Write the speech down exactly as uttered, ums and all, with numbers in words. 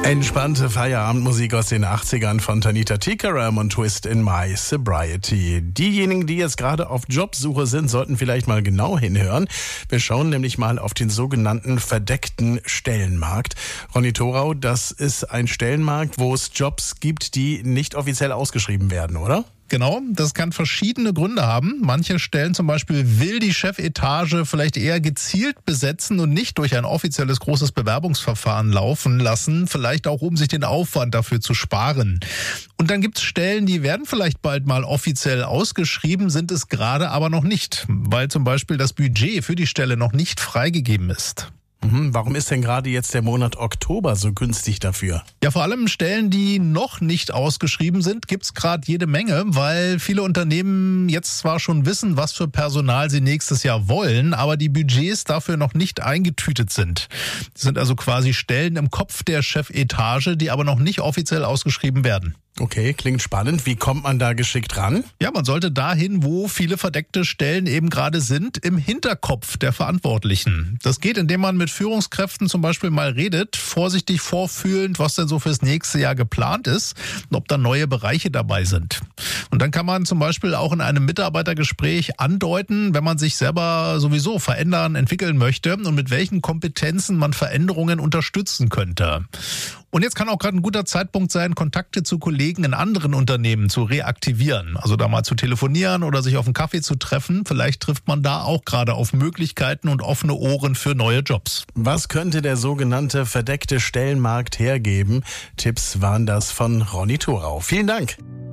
Entspannte Feierabendmusik aus den achtzigern von Tanita Tikaram und Twist in My Sobriety. Diejenigen, die jetzt gerade auf Jobsuche sind, sollten vielleicht mal genau hinhören. Wir schauen nämlich mal auf den sogenannten verdeckten Stellenmarkt. Ronny Thorau, das ist ein Stellenmarkt, wo es Jobs gibt, die nicht offiziell ausgeschrieben werden, oder? Genau, das kann verschiedene Gründe haben. Manche Stellen zum Beispiel will die Chefetage vielleicht eher gezielt besetzen und nicht durch ein offizielles großes Bewerbungsverfahren laufen lassen, vielleicht auch um sich den Aufwand dafür zu sparen. Und dann gibt's Stellen, die werden vielleicht bald mal offiziell ausgeschrieben, sind es gerade aber noch nicht, weil zum Beispiel das Budget für die Stelle noch nicht freigegeben ist. Mhm, warum ist denn gerade jetzt der Monat Oktober so günstig dafür? Ja, vor allem Stellen, die noch nicht ausgeschrieben sind, gibt's gerade jede Menge, weil viele Unternehmen jetzt zwar schon wissen, was für Personal sie nächstes Jahr wollen, aber die Budgets dafür noch nicht eingetütet sind. Das sind also quasi Stellen im Kopf der Chefetage, die aber noch nicht offiziell ausgeschrieben werden. Okay, klingt spannend. Wie kommt man da geschickt ran? Ja, man sollte dahin, wo viele verdeckte Stellen eben gerade sind, im Hinterkopf der Verantwortlichen. Das geht, indem man mit Führungskräften zum Beispiel mal redet, vorsichtig vorfühlend, was denn so fürs nächste Jahr geplant ist und ob da neue Bereiche dabei sind. Und dann kann man zum Beispiel auch in einem Mitarbeitergespräch andeuten, wenn man sich selber sowieso verändern, entwickeln möchte und mit welchen Kompetenzen man Veränderungen unterstützen könnte. Und jetzt kann auch gerade ein guter Zeitpunkt sein, Kontakte zu Kollegen in anderen Unternehmen zu reaktivieren. Also da mal zu telefonieren oder sich auf einen Kaffee zu treffen. Vielleicht trifft man da auch gerade auf Möglichkeiten und offene Ohren für neue Jobs. Was könnte der sogenannte verdeckte Stellenmarkt hergeben? Tipps waren das von Ronny Thorau. Vielen Dank.